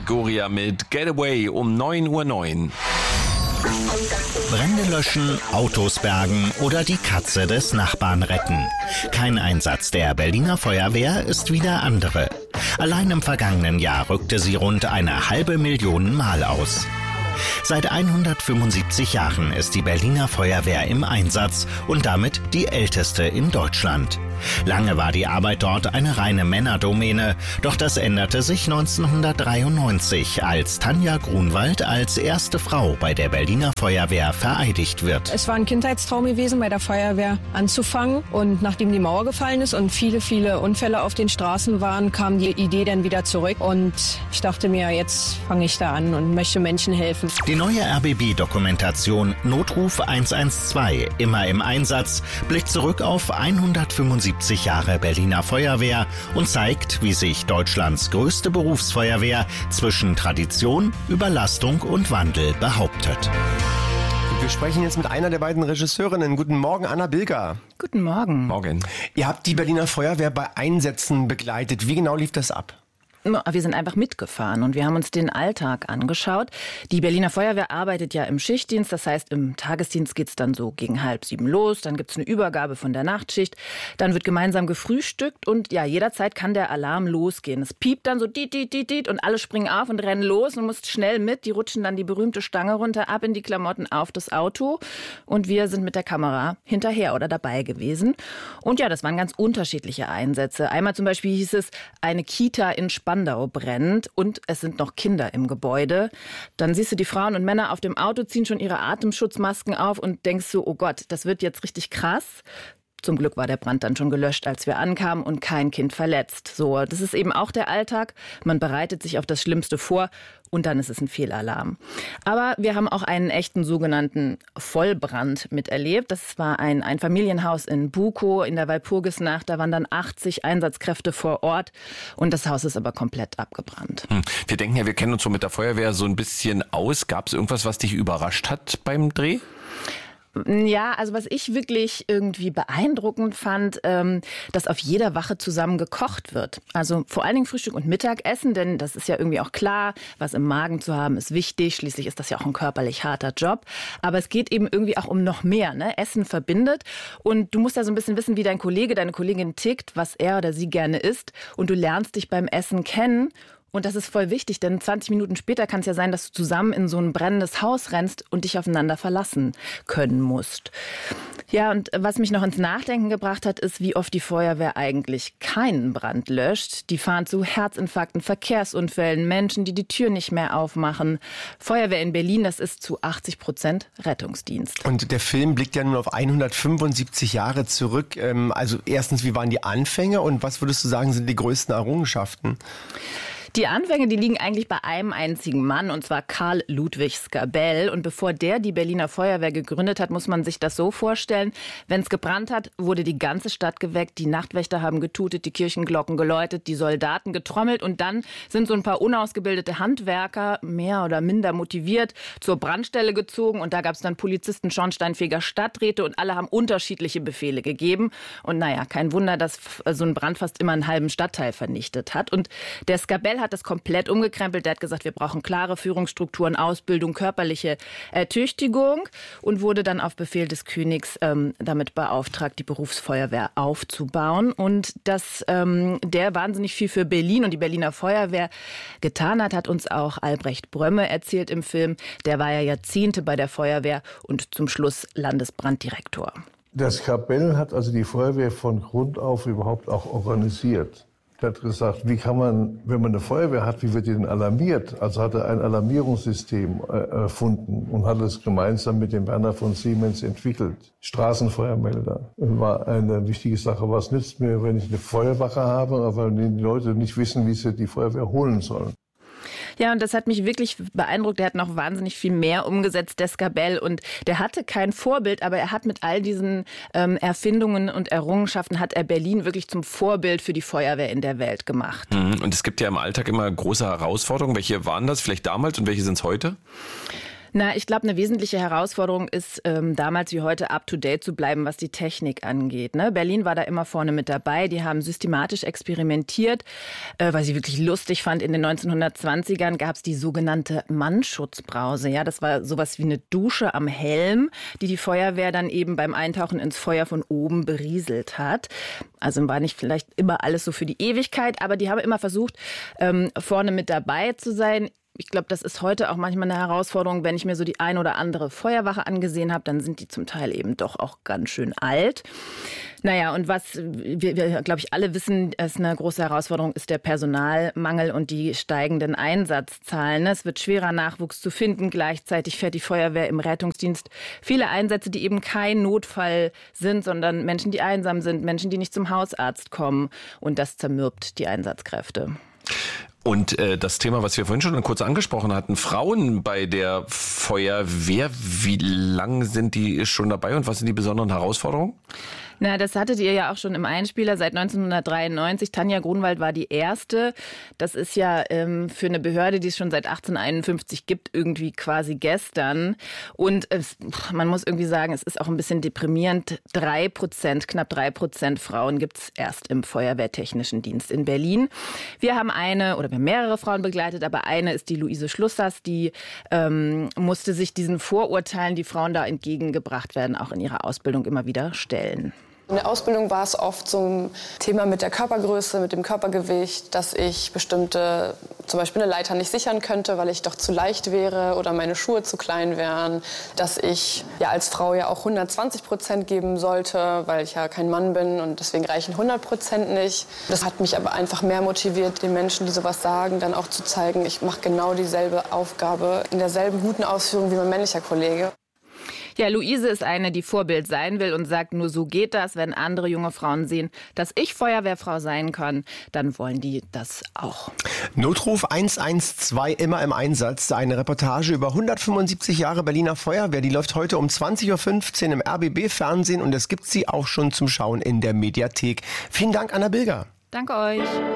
Fantagoria mit Getaway um 9:09 Uhr. Brände löschen, Autos bergen oder die Katze des Nachbarn retten. Kein Einsatz der Berliner Feuerwehr ist wie der andere. Allein im vergangenen Jahr rückte sie rund 500.000 Mal aus. Seit 175 Jahren ist die Berliner Feuerwehr im Einsatz und damit die älteste in Deutschland. Lange war die Arbeit dort eine reine Männerdomäne, doch das änderte sich 1993, als Tanja Grunwald als erste Frau bei der Berliner Feuerwehr vereidigt wird. Es war ein Kindheitstraum gewesen, bei der Feuerwehr anzufangen, und nachdem die Mauer gefallen ist und viele Unfälle auf den Straßen waren, kam die Idee dann wieder zurück und ich dachte mir, jetzt fange ich da an und möchte Menschen helfen. Die neue RBB-Dokumentation Notruf 112, immer im Einsatz, blickt zurück auf 175 Jahre Berliner Feuerwehr und zeigt, wie sich Deutschlands größte Berufsfeuerwehr zwischen Tradition, Überlastung und Wandel behauptet. Wir sprechen jetzt mit einer der beiden Regisseurinnen. Guten Morgen, Anna Bilger. Guten Morgen. Morgen. Ihr habt die Berliner Feuerwehr bei Einsätzen begleitet. Wie genau lief das ab? Wir sind einfach mitgefahren und wir haben uns den Alltag angeschaut. Die Berliner Feuerwehr arbeitet ja im Schichtdienst, das heißt im Tagesdienst geht's dann so gegen 6:30 los, dann gibt's eine Übergabe von der Nachtschicht, dann wird gemeinsam gefrühstückt und ja, jederzeit kann der Alarm losgehen. Es piept dann so dit und alle springen auf und rennen los und musst schnell mit, die rutschen dann die berühmte Stange runter, ab in die Klamotten, auf das Auto und wir sind mit der Kamera hinterher oder dabei gewesen. Und ja, das waren ganz unterschiedliche Einsätze. Einmal zum Beispiel hieß es, eine Kita in Spandau brennt und es sind noch Kinder im Gebäude. Dann siehst du die Frauen und Männer auf dem Auto, ziehen schon ihre Atemschutzmasken auf und denkst so, oh Gott, das wird jetzt richtig krass. Zum Glück war der Brand dann schon gelöscht, als wir ankamen und kein Kind verletzt. So, das ist eben auch der Alltag. Man bereitet sich auf das Schlimmste vor und dann ist es ein Fehlalarm. Aber wir haben auch einen echten sogenannten Vollbrand miterlebt. Das war ein Familienhaus in Bukow in der Walpurgisnacht. Da waren dann 80 Einsatzkräfte vor Ort und das Haus ist aber komplett abgebrannt. Wir denken ja, wir kennen uns so mit der Feuerwehr so ein bisschen aus. Gab es irgendwas, was dich überrascht hat beim Dreh? Ja, also was ich wirklich irgendwie beeindruckend fand, dass auf jeder Wache zusammen gekocht wird. Also vor allen Dingen Frühstück und Mittagessen, denn das ist ja irgendwie auch klar, was im Magen zu haben ist wichtig. Schließlich ist das ja auch ein körperlich harter Job. Aber es geht eben irgendwie auch um noch mehr, ne? Essen verbindet und du musst ja so ein bisschen wissen, wie dein Kollege, deine Kollegin tickt, was er oder sie gerne isst und du lernst dich beim Essen kennen. Und das ist voll wichtig, denn 20 Minuten später kann es ja sein, dass du zusammen in so ein brennendes Haus rennst und dich aufeinander verlassen können musst. Ja, und was mich noch ins Nachdenken gebracht hat, ist, wie oft die Feuerwehr eigentlich keinen Brand löscht. Die fahren zu Herzinfarkten, Verkehrsunfällen, Menschen, die die Tür nicht mehr aufmachen. Feuerwehr in Berlin, das ist zu 80% Rettungsdienst. Und der Film blickt ja nun auf 175 Jahre zurück. Also erstens, wie waren die Anfänge und was würdest du sagen, sind die größten Errungenschaften? Die Anfänge, die liegen eigentlich bei einem einzigen Mann, und zwar Karl Ludwig Skabell. Und bevor der die Berliner Feuerwehr gegründet hat, muss man sich das so vorstellen. Wenn es gebrannt hat, wurde die ganze Stadt geweckt. Die Nachtwächter haben getutet, die Kirchenglocken geläutet, die Soldaten getrommelt. Und dann sind so ein paar unausgebildete Handwerker, mehr oder minder motiviert, zur Brandstelle gezogen. Und da gab es dann Polizisten, Schornsteinfeger, Stadträte und alle haben unterschiedliche Befehle gegeben. Und naja, kein Wunder, dass so ein Brand fast immer einen halben Stadtteil vernichtet hat. Und der Skabell hat das komplett umgekrempelt. Der hat gesagt, wir brauchen klare Führungsstrukturen, Ausbildung, körperliche Ertüchtigung und wurde dann auf Befehl des Königs damit beauftragt, die Berufsfeuerwehr aufzubauen. Und dass der wahnsinnig viel für Berlin und die Berliner Feuerwehr getan hat, hat uns auch Albrecht Brömme erzählt im Film. Der war ja Jahrzehnte bei der Feuerwehr und zum Schluss Landesbranddirektor. Der Skabell hat also die Feuerwehr von Grund auf überhaupt auch organisiert. Er hat gesagt, wie kann man, wenn man eine Feuerwehr hat, wie wird die denn alarmiert? Also hat er ein Alarmierungssystem erfunden und hat es gemeinsam mit dem Werner von Siemens entwickelt. Straßenfeuermelder war eine wichtige Sache. Was nützt mir, wenn ich eine Feuerwache habe, aber die Leute nicht wissen, wie sie die Feuerwehr holen sollen? Ja, und das hat mich wirklich beeindruckt. Er hat noch wahnsinnig viel mehr umgesetzt, der Skabell. Und der hatte kein Vorbild, aber er hat mit all diesen Erfindungen und Errungenschaften hat er Berlin wirklich zum Vorbild für die Feuerwehr in der Welt gemacht. Und es gibt ja im Alltag immer große Herausforderungen. Welche waren das vielleicht damals und welche sind es heute? Na, ich glaube, eine wesentliche Herausforderung ist, damals wie heute up-to-date zu bleiben, was die Technik angeht. Ne? Berlin war da immer vorne mit dabei. Die haben systematisch experimentiert, weil sie wirklich lustig fand. In den 1920ern gab es die sogenannte Mannschutzbrause. Ja, das war sowas wie eine Dusche am Helm, die Feuerwehr dann eben beim Eintauchen ins Feuer von oben berieselt hat. Also war nicht vielleicht immer alles so für die Ewigkeit, aber die haben immer versucht, vorne mit dabei zu sein. Ich glaube, das ist heute auch manchmal eine Herausforderung, wenn ich mir so die ein oder andere Feuerwache angesehen habe, dann sind die zum Teil eben doch auch ganz schön alt. Naja, und was wir glaube ich, alle wissen, ist eine große Herausforderung, ist der Personalmangel und die steigenden Einsatzzahlen. Es wird schwerer, Nachwuchs zu finden. Gleichzeitig fährt die Feuerwehr im Rettungsdienst viele Einsätze, die eben kein Notfall sind, sondern Menschen, die einsam sind, Menschen, die nicht zum Hausarzt kommen. Und das zermürbt die Einsatzkräfte. Und das Thema, was wir vorhin schon kurz angesprochen hatten, Frauen bei der Feuerwehr, wie lang sind die schon dabei und was sind die besonderen Herausforderungen? Na, das hattet ihr ja auch schon im Einspieler seit 1993. Tanja Grunwald war die erste. Das ist ja für eine Behörde, die es schon seit 1851 gibt, irgendwie quasi gestern. Und man muss irgendwie sagen, es ist auch ein bisschen deprimierend. 3%, knapp 3% Frauen gibt es erst im Feuerwehrtechnischen Dienst in Berlin. Wir haben mehrere Frauen begleitet, aber eine ist die Luise Schlussers, die musste sich diesen Vorurteilen, die Frauen da entgegengebracht werden, auch in ihrer Ausbildung immer wieder stellen. In der Ausbildung war es oft so ein Thema mit der Körpergröße, mit dem Körpergewicht, dass ich bestimmte, zum Beispiel eine Leiter nicht sichern könnte, weil ich doch zu leicht wäre oder meine Schuhe zu klein wären. Dass ich ja als Frau ja auch 120% geben sollte, weil ich ja kein Mann bin und deswegen reichen 100% nicht. Das hat mich aber einfach mehr motiviert, den Menschen, die sowas sagen, dann auch zu zeigen, ich mache genau dieselbe Aufgabe in derselben guten Ausführung wie mein männlicher Kollege. Ja, Luise ist eine, die Vorbild sein will und sagt, nur so geht das. Wenn andere junge Frauen sehen, dass ich Feuerwehrfrau sein kann, dann wollen die das auch. Notruf 112 immer im Einsatz. Eine Reportage über 175 Jahre Berliner Feuerwehr. Die läuft heute um 20.15 Uhr im RBB-Fernsehen und es gibt sie auch schon zum Schauen in der Mediathek. Vielen Dank, Anna Bilger. Danke euch.